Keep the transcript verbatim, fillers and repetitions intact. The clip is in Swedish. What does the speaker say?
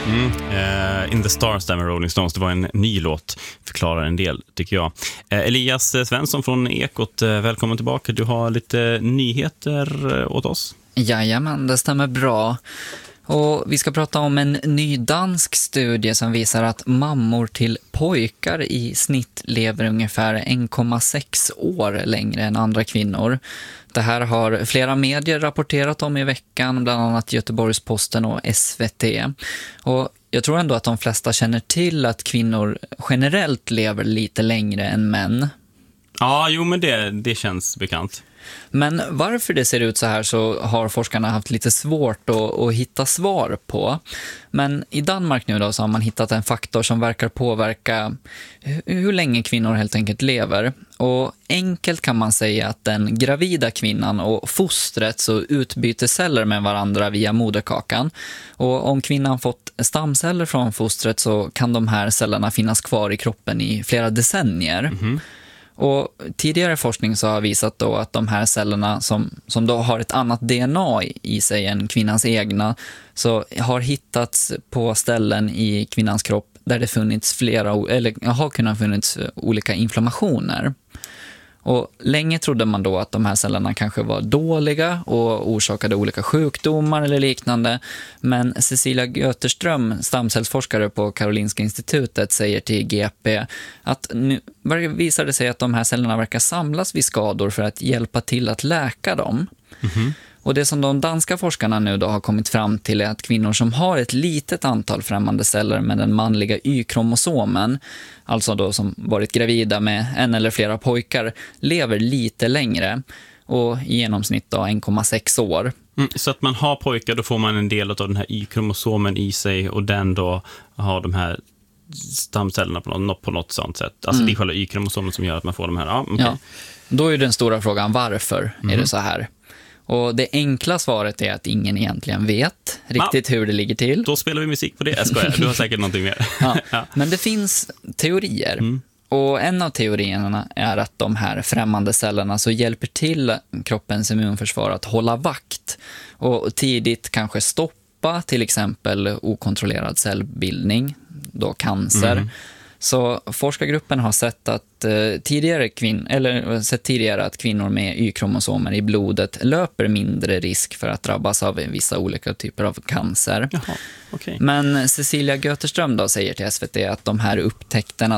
Mm, uh, In the Stars där med Rolling Stones. Det var en ny låt, förklarar en del tycker jag. uh, Elias Svensson från Ekot, uh, välkommen tillbaka. Du har lite nyheter uh, åt oss. Jajamän, det stämmer bra. Och vi ska prata om en ny dansk studie som visar att mammor till pojkar i snitt lever ungefär en komma sex år längre än andra kvinnor. Det här har flera medier rapporterat om i veckan, bland annat Göteborgs-Posten och S V T. Och jag tror ändå att de flesta känner till att kvinnor generellt lever lite längre än män. Ja, jo men det, det känns bekant. Men varför det ser ut så här så har forskarna haft lite svårt att, att hitta svar på. Men i Danmark nu då så har man hittat en faktor som verkar påverka hur länge kvinnor helt enkelt lever. Och enkelt kan man säga att den gravida kvinnan och fostret så utbyter celler med varandra via moderkakan. Och om kvinnan fått stamceller från fostret så kan de här cellerna finnas kvar i kroppen i flera decennier. Mm-hmm. Och tidigare forskning så har visat då att de här cellerna som, som då har ett annat D N A i, i sig än kvinnans egna så har hittats på ställen i kvinnans kropp där det funnits flera, eller har kunnat funnits olika inflammationer. Och länge trodde man då att de här cellerna kanske var dåliga och orsakade olika sjukdomar eller liknande. Men Cecilia Göterström, stamcellsforskare på Karolinska institutet, säger till G P att nu visar det sig att de här cellerna verkar samlas vid skador för att hjälpa till att läka dem. Mm-hmm. Och det som de danska forskarna nu då har kommit fram till är att kvinnor som har ett litet antal främmande celler med den manliga Y-kromosomen, alltså då som varit gravida med en eller flera pojkar, lever lite längre och i genomsnitt då en komma sex år. Mm, så att man har pojkar, då får man en del av den här Y-kromosomen i sig och den då har de här stamcellerna på något, på något sånt sätt. Alltså mm. det är själva Y-kromosomen som gör att man får de här. Ja, okay. Ja. Då är den stora frågan varför mm. är det så här? Och det enkla svaret är att ingen egentligen vet riktigt ja. hur det ligger till. Då spelar vi musik på det. Jag skojar, du har säkert någonting mer. Ja. Ja. Men det finns teorier. Mm. Och en av teorierna är att de här främmande cellerna så hjälper till kroppens immunförsvar att hålla vakt. Och tidigt kanske stoppa till exempel okontrollerad cellbildning, då cancer. Mm. Så forskargruppen har sett att eh, tidigare kvin- eller sett tidigare att kvinnor med Y-kromosomer i blodet löper mindre risk för att drabbas av vissa olika typer av cancer. Jaha, okay. Men Cecilia Göterström då säger till S V T att de här upptäckterna